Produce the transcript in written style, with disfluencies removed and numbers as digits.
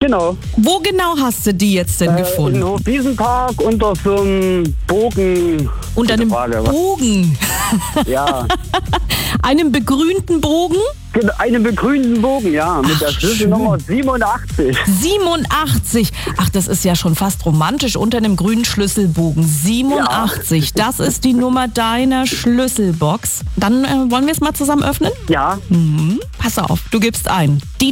Genau. Wo genau hast du die jetzt denn gefunden? Im Hofwiesenpark unter so einem Bogen. Unter einem Bogen? Ja. Einem begrünten Bogen? Einen begrünten Bogen, ja. Mit der Schlüsselnummer 87. 87. Ach, das ist ja schon fast romantisch. Unter einem grünen Schlüsselbogen. 87. Ja. Das ist die Nummer deiner Schlüsselbox. Dann wollen wir es mal zusammen öffnen? Ja. Pass auf, du gibst ein. Die